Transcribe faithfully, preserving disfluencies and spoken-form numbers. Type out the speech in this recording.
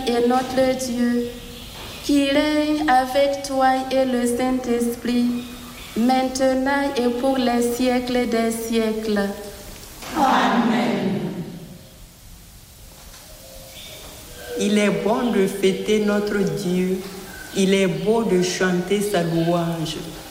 et notre Dieu, qui règne avec toi et le Saint-Esprit, maintenant et pour les siècles des siècles. Amen. Il est bon de fêter notre Dieu, il est beau de chanter sa louange.